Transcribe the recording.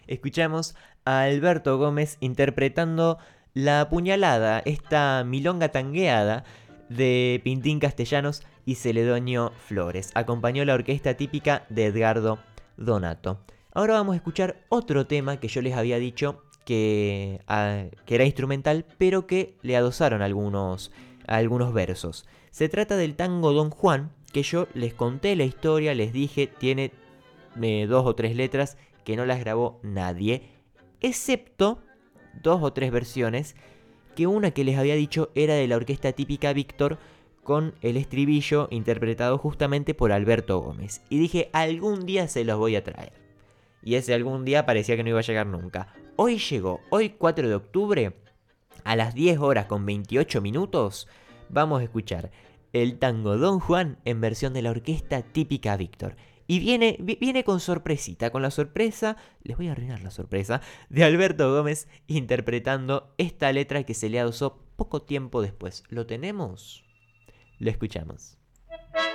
Escuchamos a Alberto Gómez interpretando La Puñalada, esta milonga tangueada de Pintín Castellanos y Celedonio Flores. Acompañó la orquesta típica de Edgardo Donato. Ahora vamos a escuchar otro tema que yo les había dicho que era instrumental, pero que le adosaron algunos versos. Se trata del tango Don Juan, que yo les conté la historia, les dije, tiene 2 o 3 letras que no las grabó nadie, excepto 2 o 3 versiones, que una que les había dicho era de la orquesta típica Víctor, con el estribillo interpretado justamente por Alberto Gómez. Y dije, algún día se los voy a traer. Y ese algún día parecía que no iba a llegar nunca. Hoy llegó, hoy 4 de octubre, a las 10 horas con 28 minutos, vamos a escuchar el tango Don Juan en versión de la orquesta típica Víctor. Y viene con sorpresita, con la sorpresa, les voy a arruinar la sorpresa, de Alberto Gómez interpretando esta letra que se le adosó poco tiempo después. ¿Lo tenemos? Lo escuchamos.